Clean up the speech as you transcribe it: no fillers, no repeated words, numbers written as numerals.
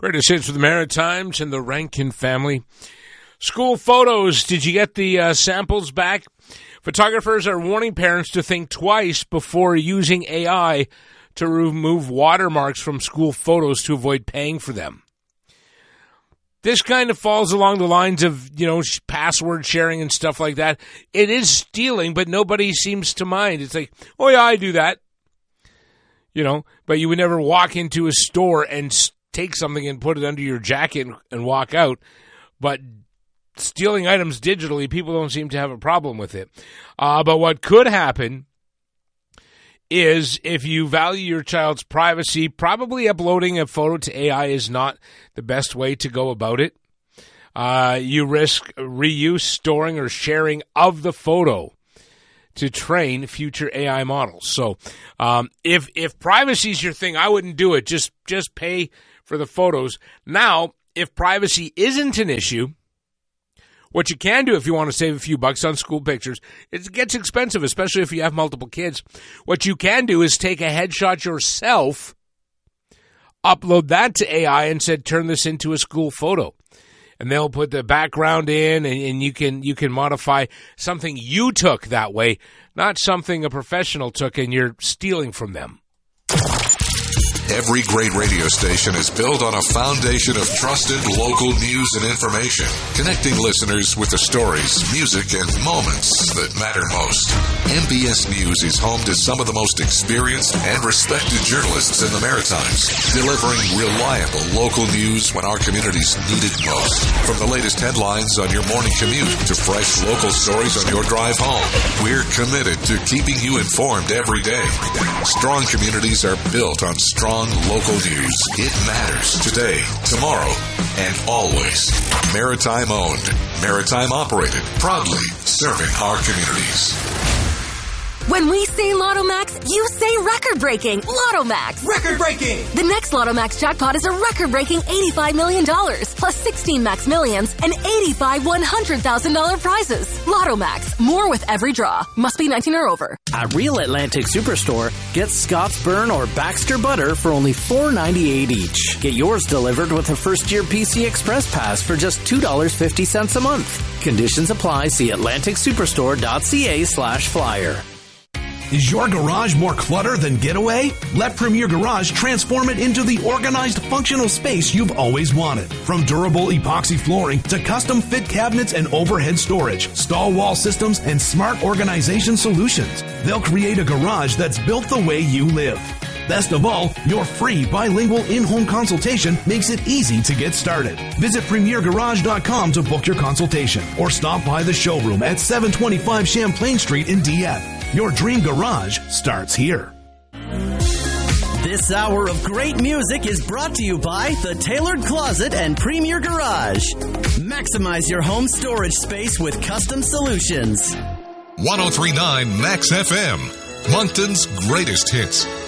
Greatest hits for the Maritimes and the Rankin family. School photos. Did you get the samples back? Photographers are warning parents to think twice before using AI to remove watermarks from school photos to avoid paying for them. This kind of falls along the lines of, password sharing and stuff like that. It is stealing, but nobody seems to mind. It's like, oh yeah, I do that. But you would never walk into a store and take something and put it under your jacket and walk out. But stealing items digitally, people don't seem to have a problem with it. But what could happen is, if you value your child's privacy, probably uploading a photo to AI is not the best way to go about it. You risk reuse, storing, or sharing of the photo to train future AI models. So if privacy is your thing, I wouldn't do it. Just pay for the photos. Now, if privacy isn't an issue, what you can do if you want to save a few bucks on school pictures, it gets expensive, especially if you have multiple kids. What you can do is take a headshot yourself, upload that to AI, and said, turn this into a school photo. And they'll put the background in, and you can modify something you took that way, not something a professional took and you're stealing from them. Every great radio station is built on a foundation of trusted local news and information, connecting listeners with the stories, music, and moments that matter most. MBS News is home to some of the most experienced and respected journalists in the Maritimes, delivering reliable local news when our communities need it most. From the latest headlines on your morning commute to fresh local stories on your drive home, we're committed to keeping you informed every day. Strong communities are built on strong local news. It matters today, tomorrow, and always. Maritime owned, maritime operated, proudly serving our communities. When we say Lotto Max, you say record-breaking. Lotto Max. Record-breaking. The next Lotto Max jackpot is a record-breaking $85 million, plus 16 Max Millions and 85 $100,000 prizes. Lotto Max. More with every draw. Must be 19 or over. At Real Atlantic Superstore, get Scott's Burn or Baxter Butter for only $4.98 each. Get yours delivered with a first-year PC Express Pass for just $2.50 a month. Conditions apply. See AtlanticSuperstore.ca/flyer. Is your garage more clutter than getaway? Let Premier Garage transform it into the organized, functional space you've always wanted. From durable epoxy flooring to custom fit cabinets and overhead storage, stall wall systems, and smart organization solutions, they'll create a garage that's built the way you live. Best of all, your free bilingual in-home consultation makes it easy to get started. Visit PremierGarage.com to book your consultation or stop by the showroom at 725 Champlain Street in Dieppe. Your dream garage starts here. This hour of great music is brought to you by The Tailored Closet and Premier Garage. Maximize your home storage space with custom solutions. 103.9 Max FM, Moncton's greatest hits.